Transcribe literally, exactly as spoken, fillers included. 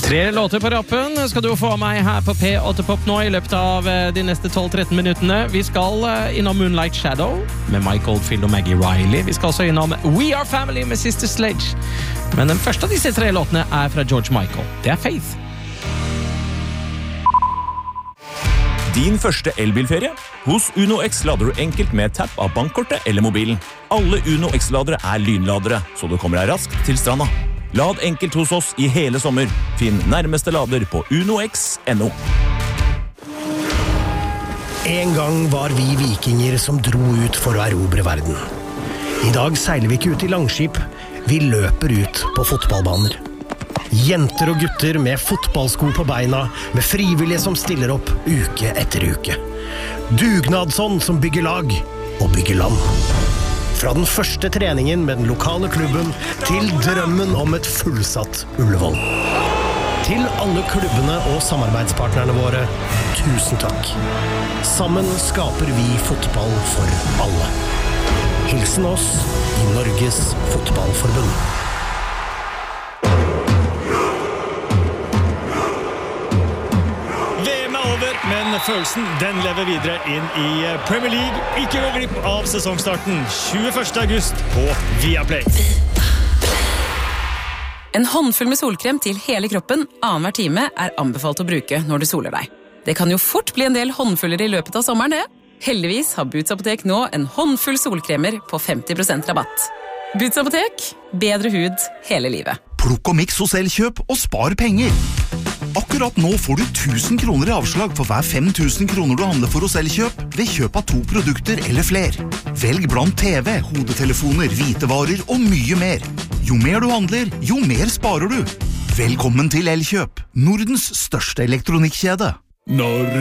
Tre låter på rappen skal du få meg her på P åtte Pop nå i løpet av de neste tolv til tretten minuttene. Vi skal innom Moonlight Shadow med Mike Oldfield og Maggie Riley. Vi skal også innom We Are Family med Sister Sledge. Men den første av disse tre låtene er fra George Michael. Det er Faith. Din første elbilferie? Hos Uno X lader du enkelt med tapp av bankkortet eller mobilen. Alle Uno X-ladere er lynladere, så du kommer deg raskt til stranda. Lad enkelt hos oss i hele sommer. Finn nærmeste lader på uno x punktum no. En gang var vi vikinger som dro ut for å erobre verden. I dag seiler vi ikke ut i langskip, vi løper ut på fotballbaner. Jenter og gutter med fotballsko på beina, med frivillige som stiller opp uke etter uke. Dugnadsånd som bygger lag og bygger land. Fra den første treningen med den lokale klubben til drømmen om et fullsatt Ullevål. Til alle klubbene og samarbeidspartnerne våre, tusen takk. Sammen skaper vi fotball for alle. Hilsen oss i Norges Fotballforbund. Men følelsen, den lever videre inn i Premier League. Ikke gå glipp av sesongstarten tjueførste august på Viaplay. En håndfull med solkrem til hele kroppen annenhver time er anbefalt å bruke når du soler deg. Det kan jo fort bli en del håndfuller i løpet av sommeren, det. Heldigvis har Boots Apotek nå en håndfull solkremer på femti prosent rabatt. Boots Apotek, bedre hud hele livet. Plukk og miks hos Elkjøp og spar penger. Akkurat nå får du tusen kroner i avslag for hver fem tusen kroner du handler for hos Elkjøp ved kjøp av to produkter eller fler. Velg blant T V, hodetelefoner, hvitevarer og mye mer. Jo mer du handler, jo mer sparer du. Velkommen til Elkjøp, Nordens største elektronikkjede. Når